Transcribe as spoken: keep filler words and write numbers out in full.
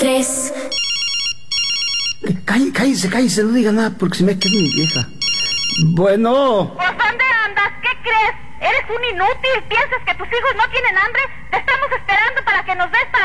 tres. Cállese, cállese, cállese, no diga nada porque se me queda mi vieja. Bueno. ¿Pues dónde andas? ¿Qué crees? ¿Eres un inútil? ¿Piensas que tus hijos no tienen hambre? Te estamos esperando para que nos des para